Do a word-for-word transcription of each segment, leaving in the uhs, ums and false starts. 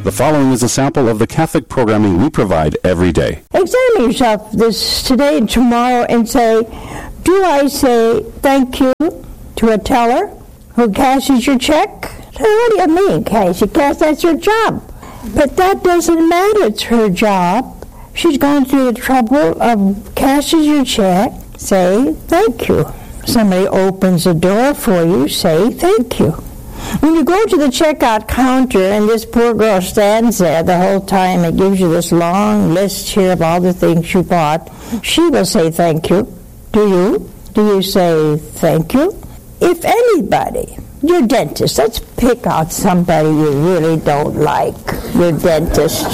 The following is a sample of the Catholic programming we provide every day. Examine yourself this today and tomorrow and say, do I say thank you to a teller who cashes your check? What do you mean, Cassie? Cash, that's your job. But that doesn't matter. It's her job. She's going through the trouble of cashes your check. Say thank you. Somebody opens a door for you. Say thank you. When you go to the checkout counter and this poor girl stands there the whole time, it gives you this long list here of all the things you bought, she will say thank you. Do you? Do you say thank you? If anybody, your dentist, let's pick out somebody you really don't like, your dentist.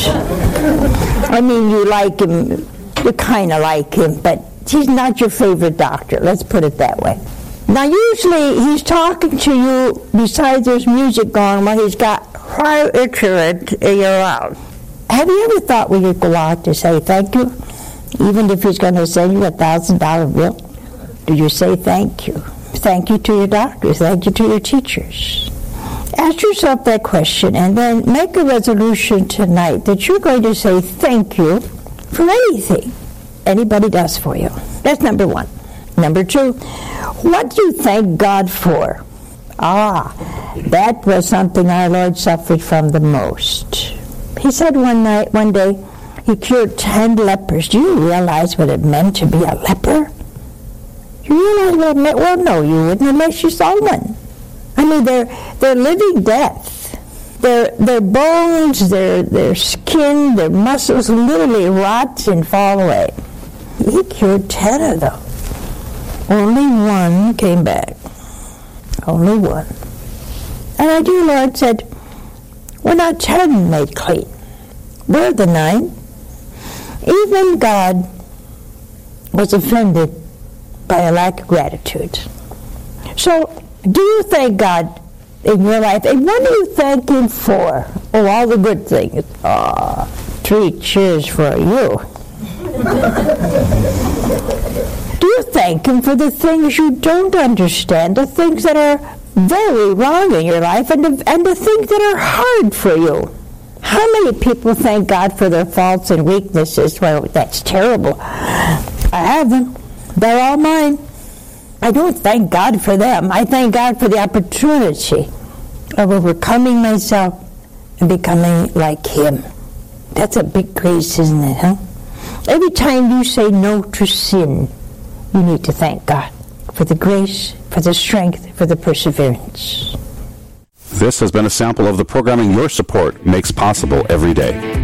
I mean, you like him, you kind of like him, but he's not your favorite doctor. Let's put it that way. Now, usually he's talking to you, besides there's music going, while he's got high insurance in your mouth. Have you ever thought when you go out to say thank you, even if he's going to send you a thousand dollar bill? Do you say thank you? Thank you to your doctors. Thank you to your teachers. Ask yourself that question and then make a resolution tonight that you're going to say thank you for anything anybody does for you. That's number one. Number two, what do you thank God for? Ah, that was something our Lord suffered from the most. He said one night, one day, he cured ten lepers. Do you realize what it meant to be a leper? Do you realize what it meant? Well, no, you wouldn't unless you saw one. I mean, they're they're living death. Their their bones, their their skin, their muscles literally rot and fall away. He cured ten of them. Only one came back. Only one. And our dear Lord said, we're not ten made clean. We're the nine. Even God was offended by a lack of gratitude. So, do you thank God in your life? And what do you thank Him for? Oh, all the good things. Ah, oh, three cheers for you. Do you thank Him for the things you don't understand, the things that are very wrong in your life, and the, and the things that are hard for you? How many people thank God for their faults and weaknesses? Well, that's terrible. I have them. They're all mine. I don't thank God for them. I thank God for the opportunity of overcoming myself and becoming like Him. That's a big grace, isn't it, huh? Every time you say no to sin, you need to thank God for the grace, for the strength, for the perseverance. This has been a sample of the programming your support makes possible every day.